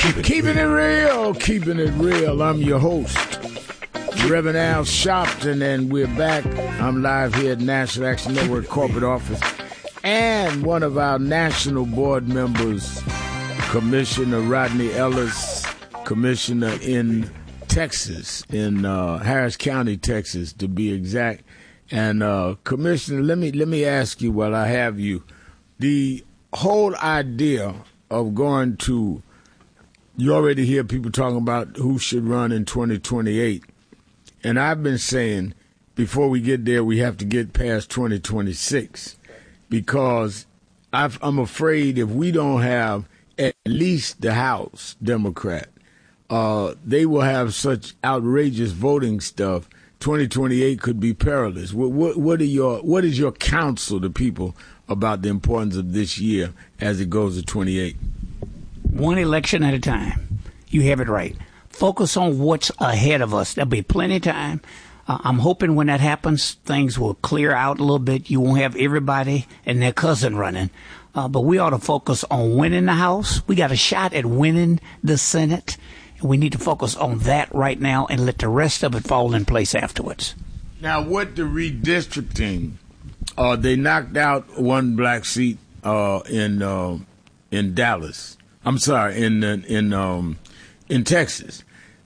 Keeping it real, keeping it real. I'm your host, Reverend Al Sharpton, and we're back. I'm live here at National Action Network corporate office. And one of our national board members, Commissioner Rodney Ellis, Commissioner in Texas, in Harris County, Texas, to be exact. And Commissioner, let me ask you while I have you, the whole idea of going to, you already hear people talking about who should run in 2028. And I've been saying before we get there, we have to get past 2026 because I'm afraid if we don't have at least the House Democrat, they will have such outrageous voting stuff. 2028 could be perilous. What is your counsel to people about the importance of this year as it goes to 28? One election at a time. You have it right. Focus on what's ahead of us. There'll be plenty of time. I'm hoping when that happens, things will clear out a little bit. You won't have everybody and their cousin running. But we ought to focus on winning the House. We got a shot at winning the Senate. And we need to focus on that right now and let the rest of it fall in place afterwards. Now, what the redistricting, they knocked out one black seat in Dallas. I'm sorry, in Texas.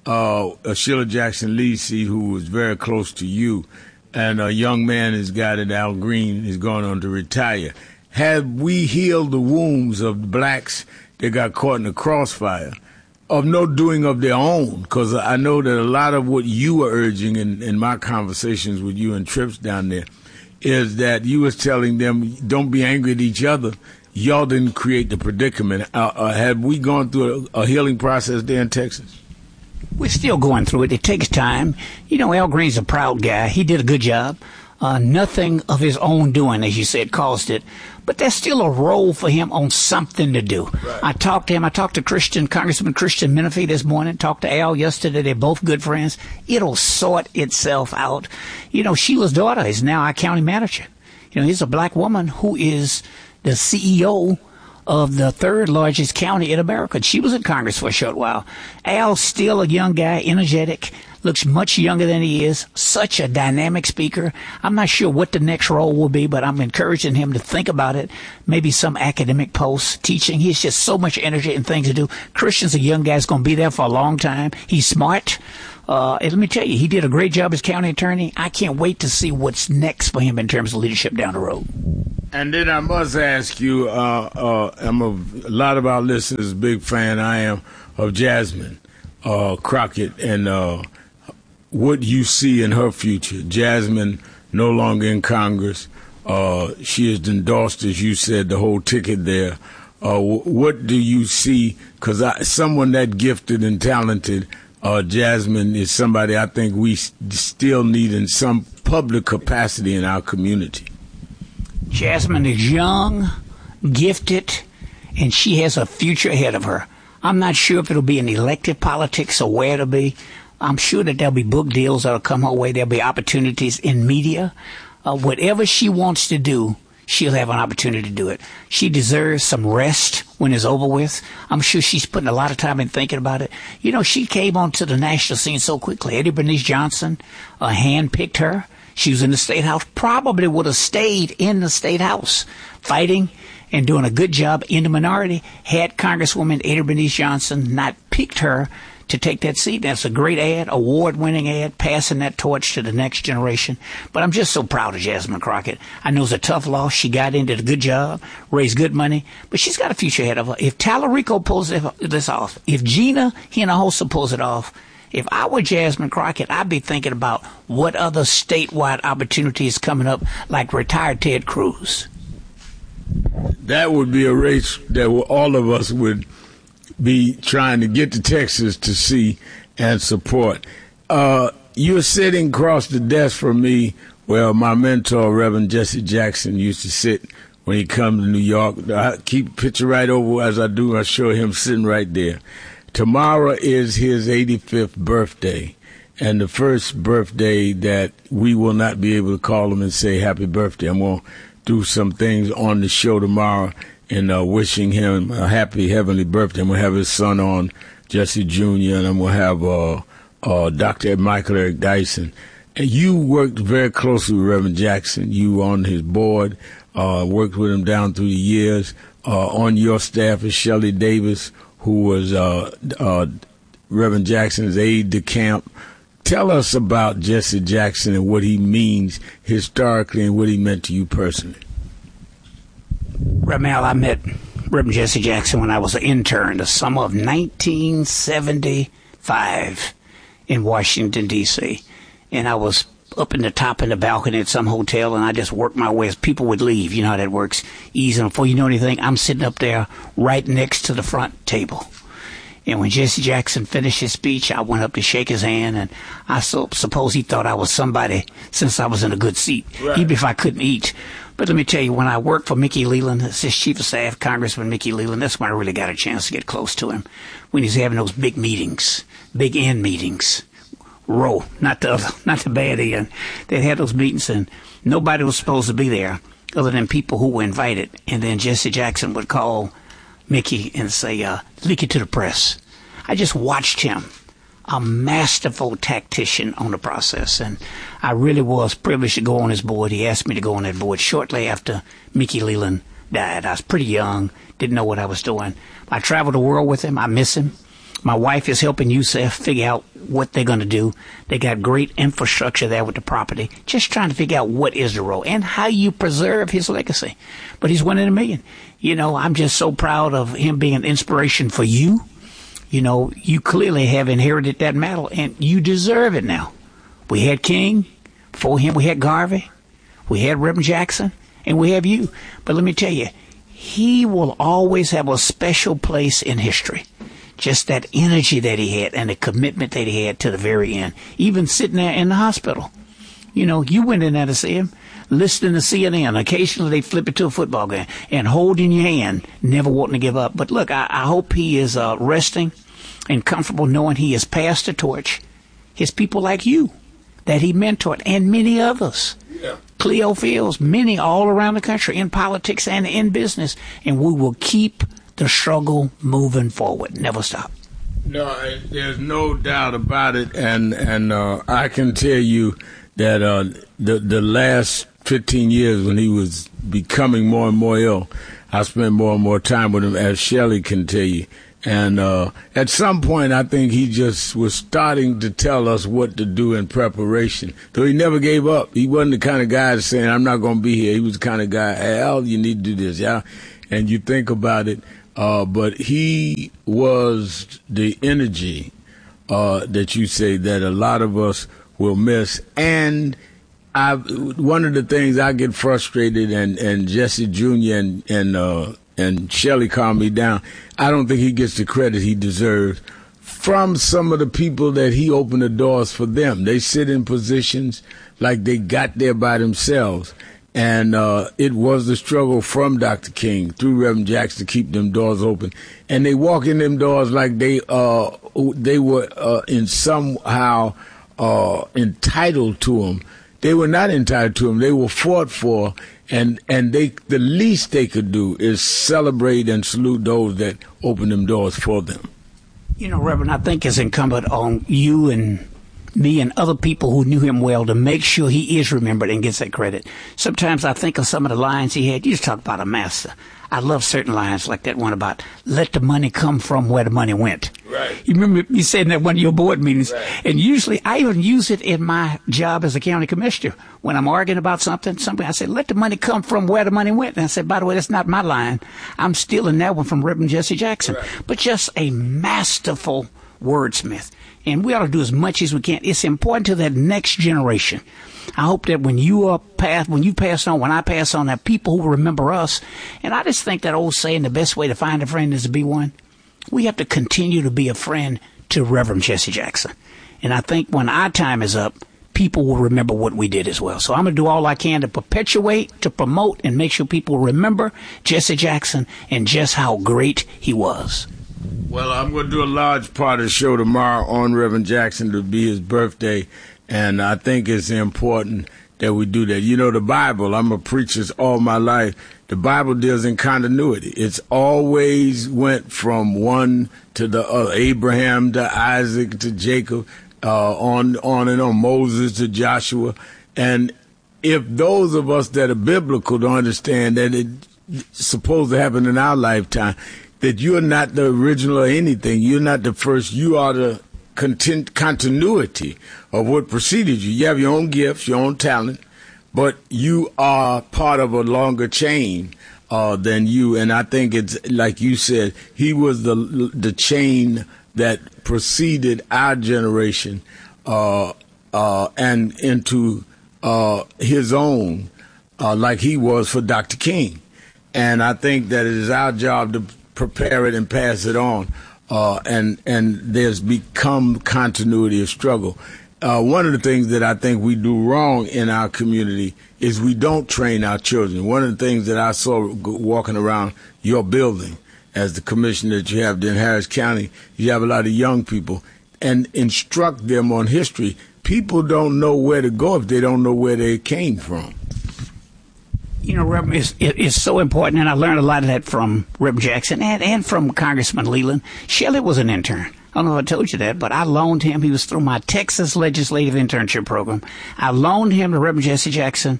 A Sheila Jackson Lee seat who was very close to you, and a young man has got it. Al Green is going on to retire. Have we healed the wounds of blacks that got caught in the crossfire of no doing of their own? Because I know that a lot of what you were urging in my conversations with you and trips down there is that you was telling them, don't be angry at each other. Y'all didn't create the predicament. Have we gone through a healing process there in Texas? We're still going through it. It takes time. You know, Al Green's a proud guy. He did a good job. Nothing of his own doing, as you said, caused it. But there's still a role for him on something to do. Right. I talked to him. I talked to Congressman Christian Menifee this morning. Talked to Al yesterday. They're both good friends. It'll sort itself out. You know, Sheila's daughter is now our county manager. You know, he's a black woman who is the CEO of the third largest county in America. She was in Congress for a short while. Al's still a young guy, energetic, looks much younger than he is, such a dynamic speaker. I'm not sure what the next role will be, but I'm encouraging him to think about it. Maybe some academic post, teaching. He's just so much energy and things to do. Christian's a young guy. He's going to be there for a long time. He's smart. And let me tell you, he did a great job as county attorney. I can't wait to see what's next for him in terms of leadership down the road. And then I must ask you, a lot of our listeners, big fan I am of Jasmine Crockett, and what you see in her future. Jasmine no longer in Congress. She has endorsed, as you said, the whole ticket there. What do you see? Because someone that gifted and talented, Jasmine is somebody I think we still need in some public capacity in our community. Jasmine is young, gifted, and she has a future ahead of her. I'm not sure if it'll be in elective politics or where it'll be. I'm sure that there'll be book deals that'll come her way. There'll be opportunities in media. Whatever she wants to do, she'll have an opportunity to do it. She deserves some rest when it's over with. I'm sure she's putting a lot of time in thinking about it. You know, she came onto the national scene so quickly. Eddie Bernice Johnson handpicked her. She was in the State House, probably would have stayed in the State House fighting and doing a good job in the minority had Congresswoman Eddie Bernice Johnson not picked her to take that seat. That's a great ad, award-winning ad, passing that torch to the next generation. But I'm just so proud of Jasmine Crockett. I know it's a tough loss. She got in, did a good job, raised good money, but she's got a future ahead of her. If Tallarico pulls this off, if Gina Hinojosa pulls it off, if I were Jasmine Crockett, I'd be thinking about what other statewide opportunities coming up, like retired Ted Cruz. That would be a race that all of us would be trying to get to Texas to see and support. You're sitting across the desk from me where my mentor, Reverend Jesse Jackson, used to sit when he comes to New York. I keep a picture right over as I do. I show him sitting right there. Tomorrow is his 85th birthday, and the first birthday that we will not be able to call him and say happy birthday. I'm going to do some things on the show tomorrow and wishing him a happy heavenly birthday. And we'll have his son on, Jesse Jr., and then we'll have Dr. Michael Eric Dyson. And you worked very closely with Reverend Jackson. You were on his board, worked with him down through the years. On your staff is Shelley Davis, who was Reverend Jackson's aide de camp. Tell us about Jesse Jackson and what he means historically and what he meant to you personally. Reverend Al, I met Reverend Jesse Jackson when I was an intern the summer of 1975 in Washington, D.C. And I was up in the top in the balcony at some hotel, and I just worked my way as people would leave. You know how that works. Easy. Before you know anything, I'm sitting up there right next to the front table. And when Jesse Jackson finished his speech, I went up to shake his hand, and I suppose he thought I was somebody since I was in a good seat, right, even if I couldn't eat. But let me tell you, when I worked for Mickey Leland, as his chief of staff, Congressman Mickey Leland, that's when I really got a chance to get close to him, when he's having those big meetings, big end meetings. Row, not the bad end. They had those meetings, and nobody was supposed to be there other than people who were invited. And then Jesse Jackson would call Mickey and say, leak it to the press. I just watched him, a masterful tactician on the process, and I really was privileged to go on his board. He asked me to go on that board shortly after Mickey Leland died. I was pretty young, didn't know what I was doing. I traveled the world with him. I miss him. My wife is helping USEF figure out what they're going to do. They got great infrastructure there with the property. Just trying to figure out what is the role and how you preserve his legacy. But he's one in a million. You know, I'm just so proud of him being an inspiration for you. You know, you clearly have inherited that mantle, and you deserve it now. We had King. Before him, we had Garvey. We had Reverend Jackson. And we have you. But let me tell you, he will always have a special place in history. Just that energy that he had and the commitment that he had to the very end. Even sitting there in the hospital. You know, you went in there to see him, listening to CNN. Occasionally they flip it to a football game and holding your hand, never wanting to give up. But look, I hope he is resting and comfortable knowing he has passed the torch. His people like you that he mentored and many others. Yeah. Cleo Fields, many all around the country in politics and in business. And we will keep the struggle moving forward. Never stop. No, there's no doubt about it. And I can tell you that the last 15 years when he was becoming more and more ill, I spent more and more time with him, as Shelley can tell you. And at some point, I think he just was starting to tell us what to do in preparation. Though he never gave up. He wasn't the kind of guy that's saying, I'm not going to be here. He was the kind of guy, Al, you need to do this, yeah? And you think about it, but he was the energy that you say that a lot of us will miss. And one of the things I get frustrated, and Jesse Jr. and Shelley calmed me down, I don't think he gets the credit he deserves from some of the people that he opened the doors for them. They sit in positions like they got there by themselves. And it was the struggle from Dr. King through Reverend Jackson to keep them doors open. And they walk in them doors like they were in somehow entitled to them. They were not entitled to them. They were fought for. And the least they could do is celebrate and salute those that opened them doors for them. You know, Reverend, I think it's incumbent on you and me and other people who knew him well to make sure he is remembered and gets that credit. Sometimes I think of some of the lines he had. You just talk about a master. I love certain lines like that one about let the money come from where the money went. Right. You remember you said in one of your board meetings. Right. And usually I even use it in my job as a county commissioner. When I'm arguing about something, I say, let the money come from where the money went. And I said, by the way, that's not my line. I'm stealing that one from Reverend Jesse Jackson. Right. But just a masterful wordsmith. And we ought to do as much as we can. It's important to that next generation. I hope that when you pass on, when I pass on, that people who remember us. And I just think that old saying, the best way to find a friend is to be one. We have to continue to be a friend to Reverend Jesse Jackson. And I think when our time is up, people will remember what we did as well. So I'm going to do all I can to perpetuate, to promote, and make sure people remember Jesse Jackson and just how great he was. Well, I'm going to do a large part of the show tomorrow on Reverend Jackson to be his birthday, and I think it's important that we do that. You know, the Bible, I'm a preacher all my life. The Bible deals in continuity. It's always went from one to the other, Abraham to Isaac to Jacob, on and on, Moses to Joshua. And if those of us that are biblical don't understand that it's supposed to happen in our lifetime, that you're not the original or anything, you're not the first, you are the continuity of what preceded you. You have your own gifts, your own talent, but you are part of a longer chain than you. And I think it's like you said, he was the chain that preceded our generation and into his own, like he was for Dr. King. And I think that it is our job to prepare it and pass it on. And there's become continuity of struggle. One of the things that I think we do wrong in our community is we don't train our children. One of the things that I saw walking around your building as the commissioner that you have in Harris County, you have a lot of young people, and instruct them on history. People don't know where to go if they don't know where they came from. You know, Reverend, it's so important, and I learned a lot of that from Reverend Jackson and from Congressman Leland. Shelley was an intern. I don't know if I told you that, but I loaned him. He was through my Texas Legislative Internship Program. I loaned him to Reverend Jesse Jackson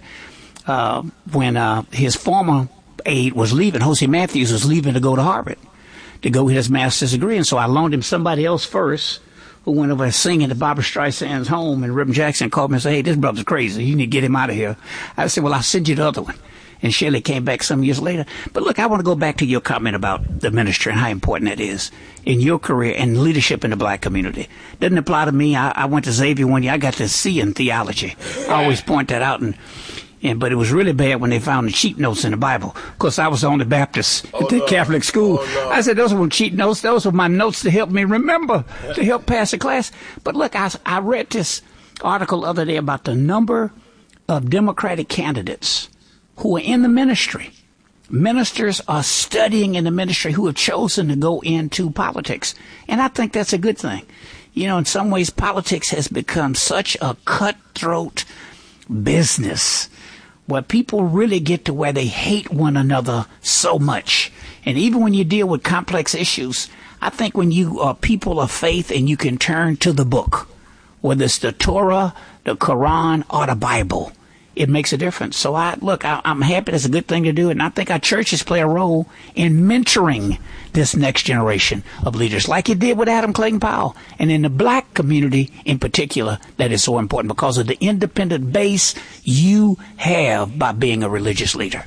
when his former aide was leaving. Jose Matthews was leaving to go to Harvard to go get his master's degree. And so I loaned him somebody else first who went over singing at Barbra Streisand's home. And Reverend Jackson called me and said, "Hey, this brother's crazy. You need to get him out of here." I said, "Well, I'll send you the other one." And Shelley came back some years later. But look, I want to go back to your comment about the ministry and how important that is in your career and leadership in the black community. Doesn't apply to me. I went to Xavier one year. I got to C in theology. I always point that out. But it was really bad when they found the cheat notes in the Bible. Of course, I was the only Baptist at the Catholic school. I said, those weren't cheat notes. Those were my notes to help me remember, to help pass the class. But look, I read this article the other day about the number of Democratic candidates who are in the ministry. Ministers are studying in the ministry who have chosen to go into politics. And I think that's a good thing. You know, in some ways, politics has become such a cutthroat business where people really get to where they hate one another so much. And even when you deal with complex issues, I think when you are people of faith and you can turn to the book, whether it's the Torah, the Quran, or the Bible, it makes a difference. So I'm happy. That's a good thing to do. And I think our churches play a role in mentoring this next generation of leaders, like it did with Adam Clayton Powell. And in the black community in particular, that is so important because of the independent base you have by being a religious leader.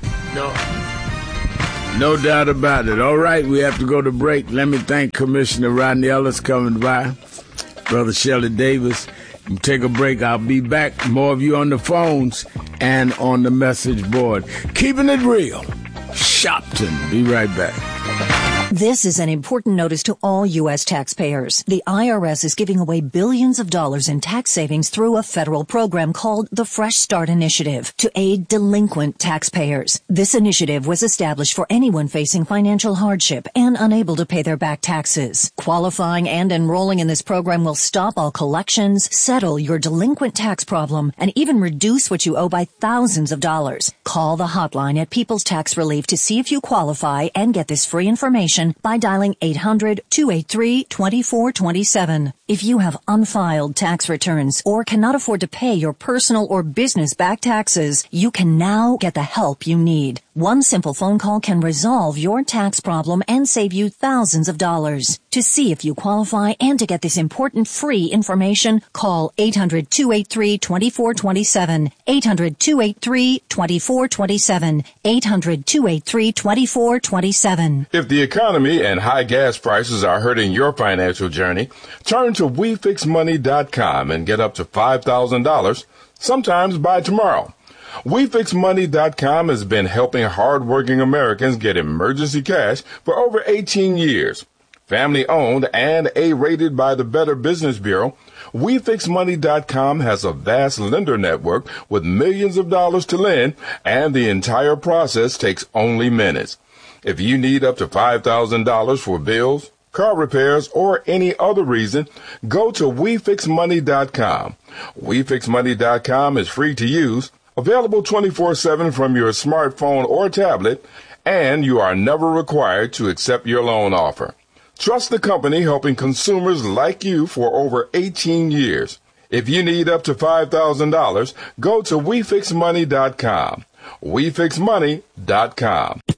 No doubt about it. All right, we have to go to break. Let me thank Commissioner Rodney Ellis coming by, Brother Shelley Davis. Take a break. I'll be back. More of you on the phones and on the message board. Keeping it real. Shopton. Be right back. This is an important notice to all U.S. taxpayers. The IRS is giving away billions of dollars in tax savings through a federal program called the Fresh Start Initiative to aid delinquent taxpayers. This initiative was established for anyone facing financial hardship and unable to pay their back taxes. Qualifying and enrolling in this program will stop all collections, settle your delinquent tax problem, and even reduce what you owe by thousands of dollars. Call the hotline at People's Tax Relief to see if you qualify and get this free information by dialing 800-283-2427. If you have unfiled tax returns or cannot afford to pay your personal or business back taxes, you can now get the help you need. One simple phone call can resolve your tax problem and save you thousands of dollars. To see if you qualify and to get this important free information, call 800-283-2427. 800-283-2427. 800-283-2427. If the economy and high gas prices are hurting your financial journey, turn to WeFixMoney.com and get up to $5,000, sometimes by tomorrow. WeFixMoney.com has been helping hardworking Americans get emergency cash for over 18 years. Family owned and A-rated by the Better Business Bureau, WeFixMoney.com has a vast lender network with millions of dollars to lend, and the entire process takes only minutes. If you need up to $5,000 for bills, car repairs, or any other reason, go to WeFixMoney.com. WeFixMoney.com is free to use, Available 24/7 from your smartphone or tablet, and you are never required to accept your loan offer. Trust the company helping consumers like you for over 18 years. If you need up to $5,000, go to WeFixMoney.com. WeFixMoney.com.